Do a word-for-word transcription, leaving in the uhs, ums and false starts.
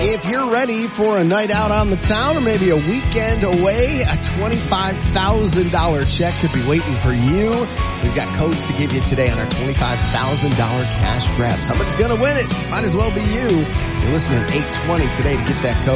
If you're ready for a night out on the town or maybe a weekend away, a twenty-five thousand dollars check could be waiting for you. We've got codes to give you today on our twenty-five thousand dollars cash grab. Somebody's going to win it. Might as well be you. You're listening to eight twenty today to get that code.